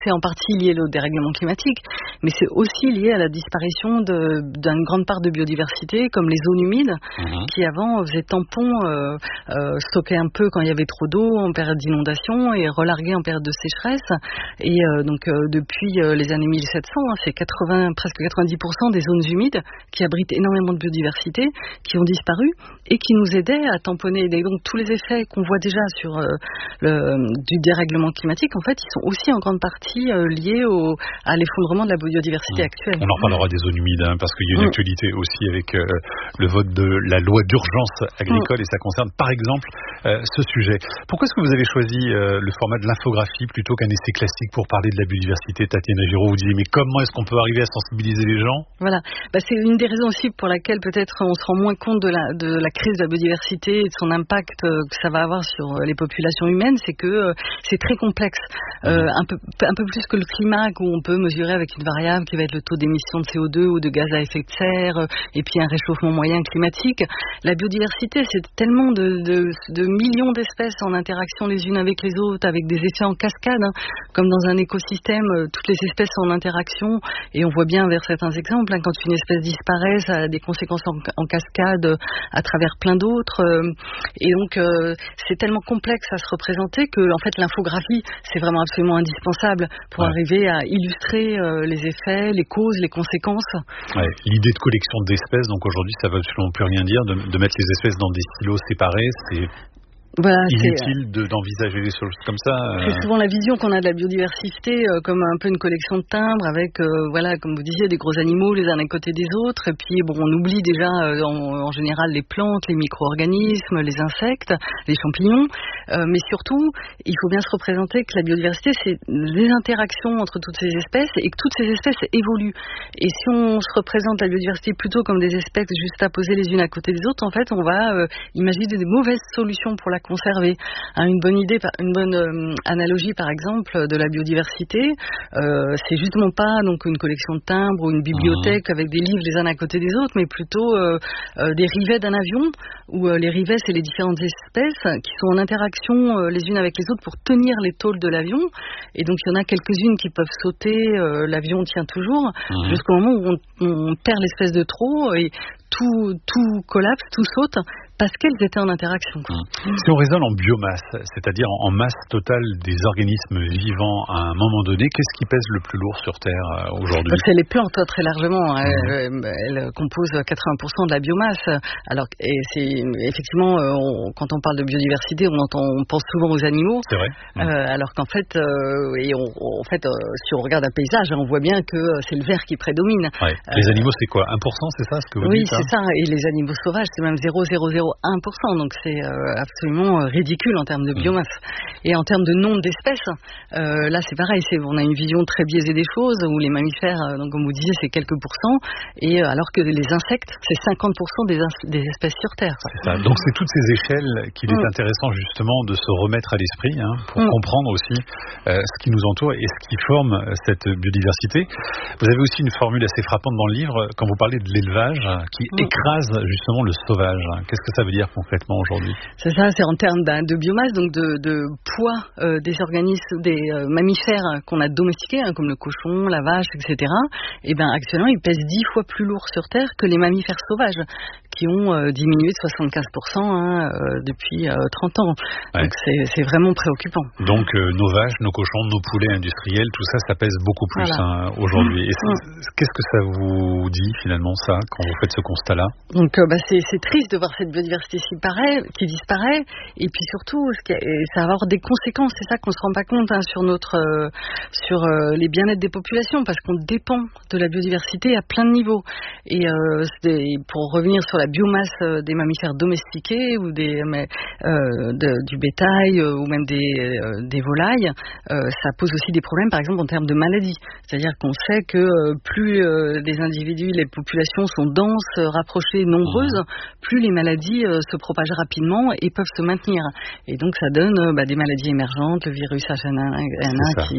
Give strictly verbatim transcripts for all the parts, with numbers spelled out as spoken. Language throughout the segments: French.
c'est en partie lié au dérèglement climatique, mais c'est aussi lié à la disparition de, d'une grande part de biodiversité, comme les zones humides, mmh. qui avant faisaient tampon, euh, euh, stockaient un peu quand il y avait trop d'eau en période d'inondation et relarguaient en période de sécheresse. Et euh, donc euh, depuis euh, les années mille sept cents, hein, c'est quatre-vingts, presque quatre-vingt-dix pour cent des zones humides qui abritent énormément de biodiversité, qui ont disparu et qui nous aidaient à tamponner. Et donc tous les effets qu'on voit déjà sur euh, le, du dérèglement climatique, en fait, ils sont aussi en grande partie euh, liés au, à l'effondrement de la biodiversité mmh. actuelle. On en reparlera des zones humides, hein, parce qu'il y a une mmh. actualité aussi avec euh, le vote de la loi d'urgence agricole, mmh. et ça concerne par exemple euh, ce sujet. Pourquoi est-ce que vous avez choisi euh, le format de l'infographie plutôt qu'un essai classique pour parler de la biodiversité, Tatiana Giraud? Vous disiez, mais comment est-ce qu'on peut arriver à sensibiliser les gens? Voilà, bah, c'est une des raisons aussi pour laquelle peut-être on se rend moins compte de la, de la crise de la biodiversité et de son impact euh, que ça va avoir sur euh, les populations humaines, c'est que euh, c'est très complexe, euh, un peu, un peu plus que le climat, où on peut mesurer avec une variable qui va être le taux d'émission de C O deux ou de gaz à effet de serre, euh, et puis un réchauffement moyen climatique. La biodiversité, c'est tellement de, de, de millions d'espèces en interaction les unes avec les autres, avec des effets en cascade, hein, comme dans un écosystème, euh, toutes les espèces sont en interaction, et on voit bien vers certains exemples, hein, quand une espèce disparaît, ça a des conséquences en, en cascade euh, à travers plein d'autres, euh, et donc euh, c'est tellement complexe à se représenter que en fait l'infographie, c'est vraiment absolument indispensable pour ouais. arriver à illustrer euh, les effets, les causes, les conséquences. Ouais, l'idée de collection d'espèces, donc aujourd'hui ça ne veut absolument plus rien dire, de, de mettre les espèces dans des silos séparés, c'est Voilà, inutile de, d'envisager les choses comme ça. Euh... C'est souvent la vision qu'on a de la biodiversité euh, comme un peu une collection de timbres avec, euh, voilà, comme vous disiez, des gros animaux les uns à côté des autres. Et puis, bon, on oublie déjà euh, en, en général les plantes, les micro-organismes, les insectes, les champignons. Euh, mais surtout, il faut bien se représenter que la biodiversité, c'est les interactions entre toutes ces espèces et que toutes ces espèces évoluent. Et si on se représente la biodiversité plutôt comme des espèces juste à poser les unes à côté des autres, en fait, on va euh, imaginer des mauvaises solutions pour la conserver. Hein, une bonne idée, une bonne euh, analogie par exemple de la biodiversité, euh, c'est justement pas donc une collection de timbres ou une bibliothèque mmh. avec des livres les uns à côté des autres, mais plutôt euh, euh, des rivets d'un avion où euh, les rivets c'est les différentes espèces qui sont en interaction euh, les unes avec les autres pour tenir les tôles de l'avion. Et donc il y en a quelques-unes qui peuvent sauter, euh, l'avion tient toujours mmh. jusqu'au moment où on, on perd l'espèce de trop et tout, tout collapse, tout saute parce qu'elles étaient en interaction. Quoi. Mmh. Si on raisonne en biomasse, c'est-à-dire en masse totale des organismes vivants à un moment donné, qu'est-ce qui pèse le plus lourd sur Terre euh, aujourd'hui? C'est les plantes, très largement. Mmh. Elles, elles composent quatre-vingts pour cent de la biomasse. Alors, et c'est, effectivement, on, quand on parle de biodiversité, on, entend, on pense souvent aux animaux. C'est vrai. Mmh. Euh, alors qu'en fait, euh, et on, en fait euh, si on regarde un paysage, on voit bien que c'est le vert qui prédomine. Ouais. Les euh, animaux, c'est quoi, un pour cent, c'est ça ce que vous oui, dites? Oui, c'est hein ça. Et les animaux sauvages, c'est même zéro virgule zéro zéro un pour cent. Donc c'est euh, absolument ridicule en termes de biomasse. Mmh. Et en termes de nombre d'espèces, euh, là c'est pareil, c'est, on a une vision très biaisée des choses, où les mammifères, euh, donc, comme vous disiez, c'est quelques pourcents, et euh, alors que les insectes, c'est cinquante pour cent des, ins- des espèces sur Terre. Quoi. C'est ça. Donc c'est toutes ces échelles qu'il est mmh. intéressant justement de se remettre à l'esprit, hein, pour mmh. comprendre aussi euh, ce qui nous entoure et ce qui forme cette biodiversité. Vous avez aussi une formule assez frappante dans le livre, quand vous parlez de l'élevage, qui mmh. écrase justement le sauvage. Qu'est-ce que ça veut dire concrètement aujourd'hui? C'est ça, c'est en termes bah, de biomasse, donc de, de poids euh, des organismes, des euh, mammifères qu'on a domestiqués, hein, comme le cochon, la vache, et cetera. Et ben actuellement, ils pèsent dix fois plus lourd sur Terre que les mammifères sauvages, qui ont euh, diminué de soixante-quinze pour cent hein, euh, depuis euh, trente ans. Ouais. Donc c'est, c'est vraiment préoccupant. Donc euh, nos vaches, nos cochons, nos poulets industriels, tout ça, ça pèse beaucoup plus voilà. hein, aujourd'hui. Et mmh. qu'est-ce que ça vous dit finalement, ça, quand vous faites ce constat-là? Donc euh, bah, c'est, c'est triste de voir cette biodiversité qui disparaît, qui disparaît, et puis surtout, ce qui a, ça va avoir des conséquences, c'est ça qu'on se rend pas compte hein, sur notre, euh, sur euh, les bien-être des populations, parce qu'on dépend de la biodiversité à plein de niveaux. Et euh, c'est, pour revenir sur la biomasse euh, des mammifères domestiqués ou des, mais, euh, de, du bétail euh, ou même des, euh, des volailles, euh, ça pose aussi des problèmes, par exemple en termes de maladies. C'est-à-dire qu'on sait que euh, plus euh, des individus, les populations sont denses, rapprochées, nombreuses, mmh. plus les maladies euh, se propagent rapidement et peuvent se maintenir. Et donc ça donne euh, bah, des maladies émergentes, le virus H un N un qui,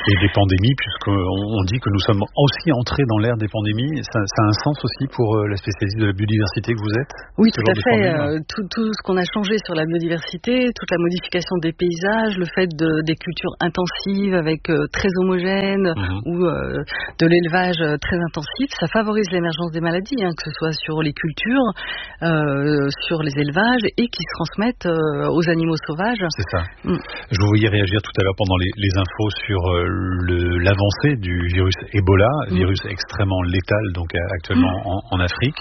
Et des pandémies, puisqu'on dit que nous sommes aussi entrés dans l'ère des pandémies, ça, ça a un sens aussi pour la spécialiste de la biodiversité que vous êtes? Oui, tout à fait. Euh, tout, tout ce qu'on a changé sur la biodiversité, toute la modification des paysages, le fait de, des cultures intensives avec euh, très homogènes mmh. ou euh, de l'élevage très intensif, ça favorise l'émergence des maladies, hein, que ce soit sur les cultures, euh, sur les élevages et qui se transmettent euh, aux animaux sauvages. C'est ça. Mmh. Je vous voyais réagir tout à l'heure pendant les, les infos sur euh, le, l'avancée du virus Ebola, mmh. virus extrêmement létal donc actuellement mmh. en, en Afrique.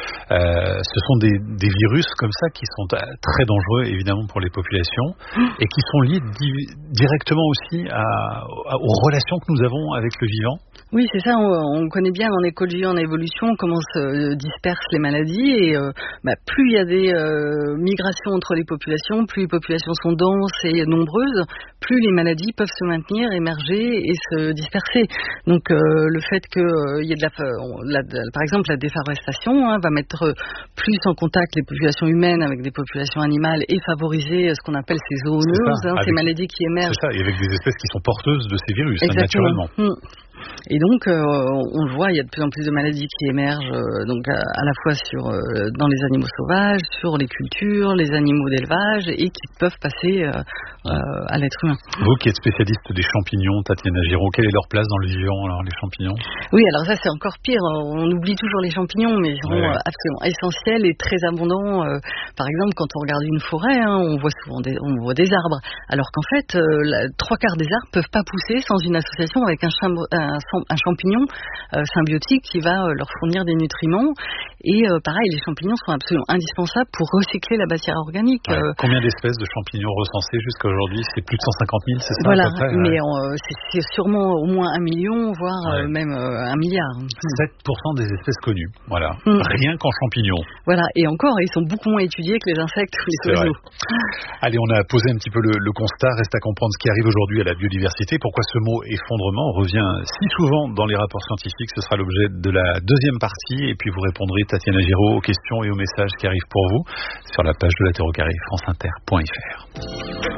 Euh, ce sont des, des virus comme ça qui sont très dangereux évidemment pour les populations mmh. et qui sont liés di- directement aussi à, à, aux relations que nous avons avec le vivant. Oui, c'est ça. On, on connaît bien en écologie, en évolution, comment se dispersent les maladies. Et euh, bah, plus il y a des euh, migrations entre les populations, plus les populations sont denses et nombreuses, plus les maladies peuvent se maintenir, émerger et se disperser. Donc euh, le fait qu'il euh, y ait de la, la, de, par exemple, la déforestation hein, va mettre plus en contact les populations humaines avec des populations animales et favoriser ce qu'on appelle ces zoonoses, hein, ces maladies qui émergent. C'est ça, et avec des espèces qui sont porteuses de ces virus, hein, naturellement. Mmh. Et donc, euh, on le voit, il y a de plus en plus de maladies qui émergent, euh, donc à, à la fois sur, euh, dans les animaux sauvages, sur les cultures, les animaux d'élevage, et qui peuvent passer euh, euh, à l'être humain. Vous qui êtes spécialiste des champignons, Tatiana Giraud, quelle est leur place dans le vivant, alors, les champignons? Oui, alors ça c'est encore pire, on oublie toujours les champignons, mais ils sont ouais. absolument essentiels et très abondants. Euh, par exemple, quand on regarde une forêt, hein, on voit souvent des, on voit des arbres, alors qu'en fait, euh, la, trois quarts des arbres peuvent pas pousser sans une association avec un, chambre, un un champignon euh, symbiotique qui va euh, leur fournir des nutriments. Et euh, pareil, les champignons sont absolument indispensables pour recycler la matière organique. Ouais. Euh, Combien d'espèces de champignons recensées jusqu'à aujourd'hui? C'est plus de cent cinquante mille, c'est ça? Voilà, à peu près, mais ouais. euh, c'est, c'est sûrement au moins un million, voire ouais. euh, même euh, un milliard. sept pour cent des espèces connues, voilà. Mm. Rien qu'en champignons. Voilà, et encore, ils sont beaucoup moins étudiés que les insectes ou les c'est oiseaux. Vrai. Allez, on a posé un petit peu le, le constat, reste à comprendre ce qui arrive aujourd'hui à la biodiversité. Pourquoi ce mot effondrement revient si souvent dans les rapports scientifiques? Ce sera l'objet de la deuxième partie, et puis vous répondrez, Tatiana Giraud, aux questions et aux messages qui arrivent pour vous sur la page de la Terre au carré, franceinter point f r.